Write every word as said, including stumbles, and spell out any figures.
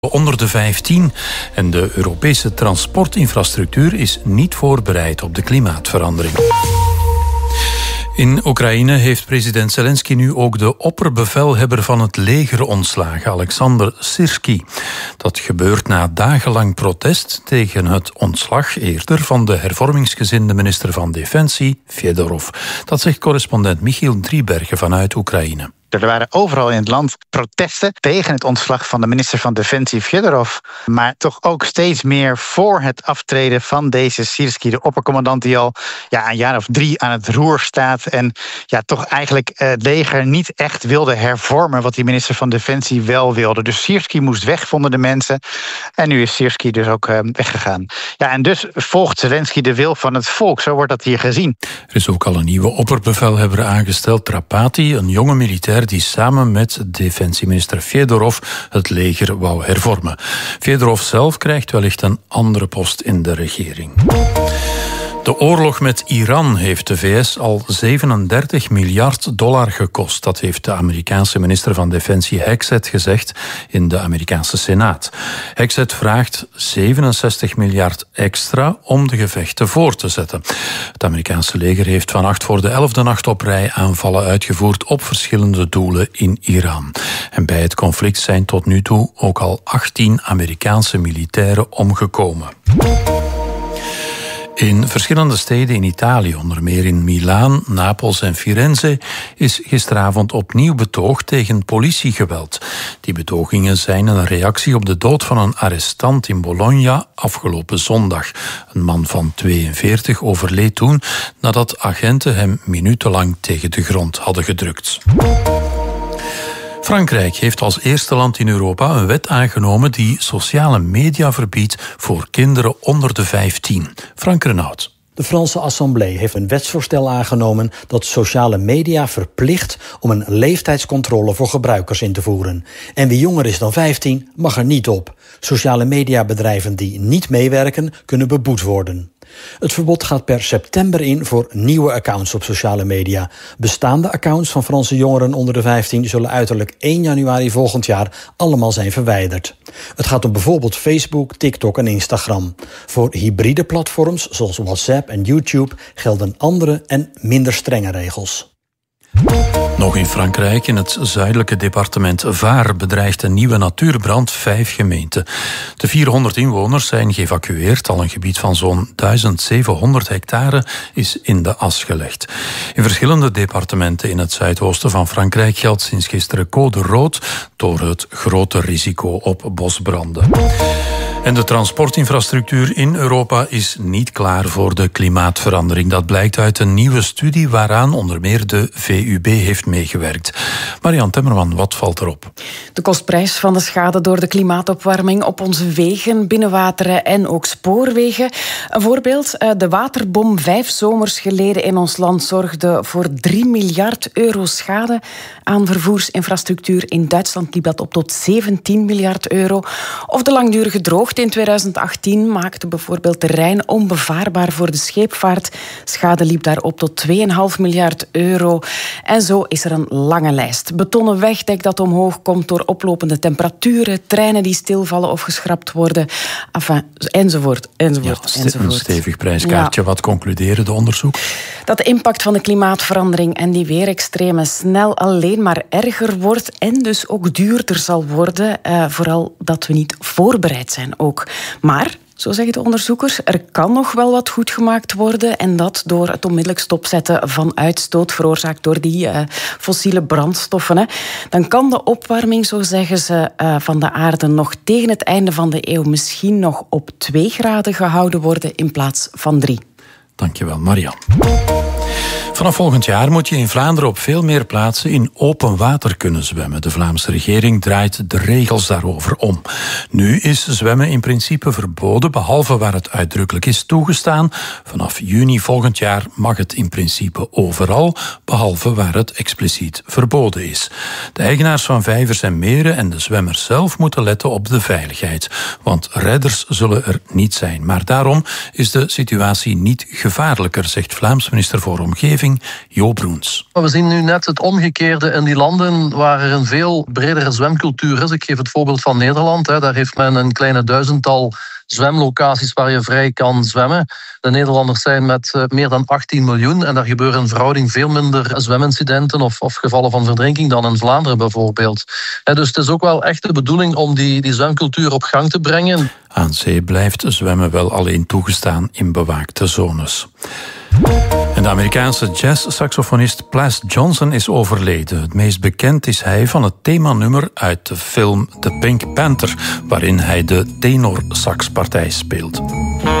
onder de vijftien en de Europese transportinfrastructuur is niet voorbereid op de klimaatverandering. In Oekraïne heeft president Zelensky nu ook de opperbevelhebber van het leger ontslagen, Alexander Syrskyi. Dat gebeurt na dagenlang protest tegen het ontslag eerder van de hervormingsgezinde minister van Defensie, Fedorov. Dat zegt correspondent Michiel Driebergen vanuit Oekraïne. Er waren overal in het land protesten tegen het ontslag van de minister van Defensie Fedorov. Maar toch ook steeds meer voor het aftreden van deze Syrskyi, de oppercommandant die al ja, een jaar of drie aan het roer staat. En ja, toch eigenlijk het leger niet echt wilde hervormen wat die minister van Defensie wel wilde. Dus Syrskyi moest weg, vonden de mensen. En nu is Syrskyi dus ook uh, weggegaan. Ja, en dus volgt Zelensky de wil van het volk. Zo wordt dat hier gezien. Er is ook al een nieuwe opperbevelhebber aangesteld, Trapati, een jonge militair die samen met defensieminister Fedorov het leger wou hervormen. Fedorov zelf krijgt wellicht een andere post in de regering. De oorlog met Iran heeft de V S al zevenendertig miljard dollar gekost. Dat heeft de Amerikaanse minister van Defensie Hegseth gezegd in de Amerikaanse Senaat. Hegseth vraagt zevenenzestig miljard extra om de gevechten voor te zetten. Het Amerikaanse leger heeft vannacht voor de elfde nacht op rij aanvallen uitgevoerd op verschillende doelen in Iran. En bij het conflict zijn tot nu toe ook al achttien Amerikaanse militairen omgekomen. In verschillende steden in Italië, onder meer in Milaan, Napels en Firenze, is gisteravond opnieuw betoogd tegen politiegeweld. Die betogingen zijn een reactie op de dood van een arrestant in Bologna afgelopen zondag. Een man van tweeënveertig overleed toen nadat agenten hem minutenlang tegen de grond hadden gedrukt. Frankrijk heeft als eerste land in Europa een wet aangenomen die sociale media verbiedt voor kinderen onder de vijftien. Frank Renaud. De Franse Assemblée heeft een wetsvoorstel aangenomen dat sociale media verplicht om een leeftijdscontrole voor gebruikers in te voeren. En wie jonger is dan vijftien mag er niet op. Sociale mediabedrijven die niet meewerken kunnen beboet worden. Het verbod gaat per september in voor nieuwe accounts op sociale media. Bestaande accounts van Franse jongeren onder de vijftien zullen uiterlijk één januari volgend jaar allemaal zijn verwijderd. Het gaat om bijvoorbeeld Facebook, TikTok en Instagram. Voor hybride platforms zoals WhatsApp en YouTube gelden andere en minder strenge regels. Nog in Frankrijk, in het zuidelijke departement Var, bedreigt een nieuwe natuurbrand vijf gemeenten. De vierhonderd inwoners zijn geëvacueerd. Al een gebied van zo'n duizend zevenhonderd hectare is in de as gelegd. In verschillende departementen in het zuidoosten van Frankrijk geldt sinds gisteren code rood door het grote risico op bosbranden. En de transportinfrastructuur in Europa is niet klaar voor de klimaatverandering. Dat blijkt uit een nieuwe studie waaraan onder meer de V U B heeft meegewerkt. Marian Temmerman, wat valt erop? De kostprijs van de schade door de klimaatopwarming op onze wegen, binnenwateren en ook spoorwegen. Een voorbeeld, de waterbom vijf zomers geleden in ons land zorgde voor drie miljard euro schade aan vervoersinfrastructuur. In Duitsland liep dat op tot zeventien miljard euro. Of de langdurige droogte in tweeduizend achttien maakte bijvoorbeeld de Rijn onbevaarbaar voor de scheepvaart. Schade liep daar op tot twee komma vijf miljard euro. En zo is er een lange lijst. Betonnen wegdek dat omhoog komt door oplopende temperaturen, treinen die stilvallen of geschrapt worden, enfin, enzovoort, enzovoort, ja, st- enzovoort. Een stevig prijskaartje. Ja. Wat concluderen de onderzoek? Dat de impact van de klimaatverandering en die weerextremen snel alleen maar erger wordt en dus ook duurder zal worden. Uh, vooral dat we niet voorbereid zijn ook. Maar, zo zeggen de onderzoekers, er kan nog wel wat goed gemaakt worden en dat door het onmiddellijk stopzetten van uitstoot veroorzaakt door die uh, fossiele brandstoffen. Hè. Dan kan de opwarming, zo zeggen ze, uh, van de aarde nog tegen het einde van de eeuw misschien nog op twee graden gehouden worden in plaats van drie. Dankjewel, Marian. Vanaf volgend jaar moet je in Vlaanderen op veel meer plaatsen in open water kunnen zwemmen. De Vlaamse regering draait de regels daarover om. Nu is zwemmen in principe verboden, behalve waar het uitdrukkelijk is toegestaan. Vanaf juni volgend jaar mag het in principe overal, behalve waar het expliciet verboden is. De eigenaars van vijvers en meren en de zwemmers zelf moeten letten op de veiligheid. Want redders zullen er niet zijn. Maar daarom is de situatie niet gevaarlijker, zegt Vlaams minister voor Omgeving omgeving, Jo Broens. We zien nu net het omgekeerde in die landen waar er een veel bredere zwemcultuur is. Ik geef het voorbeeld van Nederland. Daar heeft men een kleine duizendtal zwemlocaties waar je vrij kan zwemmen. De Nederlanders zijn met meer dan achttien miljoen en daar gebeuren in verhouding veel minder zwemincidenten of, of gevallen van verdrinking dan in Vlaanderen bijvoorbeeld. Dus het is ook wel echt de bedoeling om die, die zwemcultuur op gang te brengen. Aan zee blijft zwemmen wel alleen toegestaan in bewaakte zones. En de Amerikaanse jazz-saxofonist Plas Johnson is overleden. Het meest bekend is hij van het themanummer uit de film The Pink Panther, waarin hij de tenorsaxpartij speelt.